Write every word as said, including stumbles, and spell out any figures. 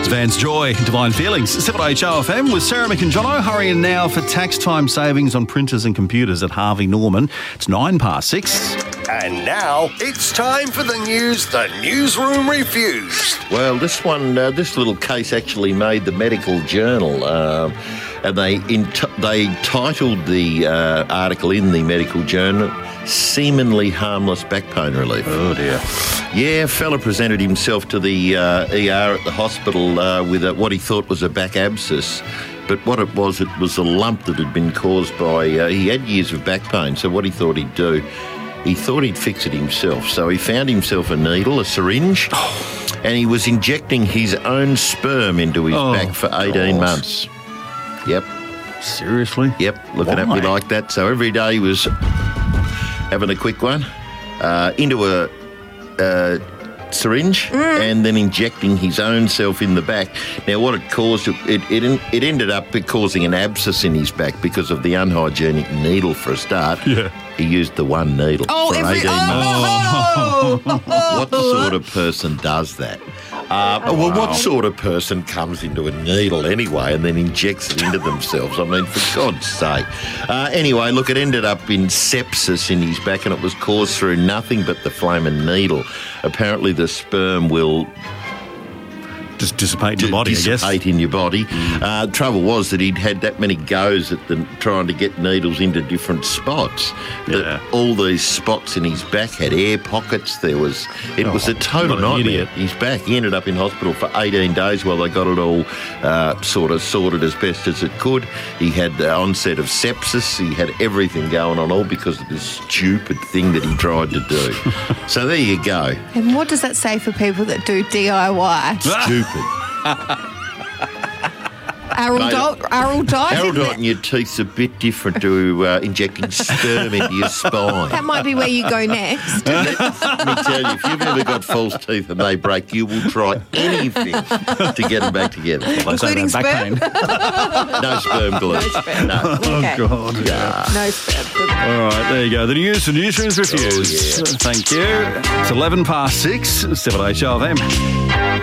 Vance Joy, Divine Feelings, seven H O F M with Sarah McInjono. Hurrying now for tax time savings on printers and computers at Harvey Norman. It's nine past six. And now it's time for the news the newsroom refused. Well, this one, uh, this little case actually made the Medical Journal, uh, and they int- they titled the uh, article in the Medical Journal, "Seemingly Harmless Back Pain Relief." Oh dear. Yeah, a fella presented himself to the uh, E R at the hospital uh, with a, what he thought was a back abscess. But what it was, it was a lump that had been caused by, uh, he had years of back pain, so what he thought he'd do, he thought he'd fix it himself. So he found himself a needle, a syringe, and he was injecting his own sperm into his Oh, back for eighteen gosh. months. Yep, Seriously? yep, looking at me Why? like that. So every day he was having a quick one uh, into a uh, syringe and then injecting his own self in the back. Now, what it caused, it, it, it ended up causing an abscess in his back because of the unhygienic needle for a start. Yeah. He used the one needle Oh, for every... eighteen months. Oh! What sort of person does that? Uh, well, what sort of person comes into a needle anyway and then injects it into themselves? I mean, for God's sake. Uh, anyway, look, it ended up in sepsis in his back, and it was caused through nothing but the flaming needle. Apparently the sperm will Just dissipate in the d- body, I guess. dissipate in your body. Uh, the trouble was that he'd had that many goes at the, trying to get needles into different spots. That Yeah. all these spots in his back had air pockets. There was, it was a total what an nightmare. idiot. His back, he ended up in hospital for eighteen days while they got it all uh, sort of sorted as best as it could. He had the onset of sepsis. He had everything going on, all because of this stupid thing that he tried to do. So there you go. And what does that say for people that do D I Y? Stupid. Araldite, Araldite, Araldite isn't in it? your teeth's a bit different to uh, injecting sperm into your spine. That might be where you go next. Let me tell you, if you've ever got false teeth and they break, you will try anything to get them back together. They say Including that back sperm? pain. No sperm glue. No sperm. No. Okay. Oh, God. Yeah. No sperm. All right, there you go. The news for newsrooms refused. Oh, yeah. Thank you. It's eleven past six, seven H O F M.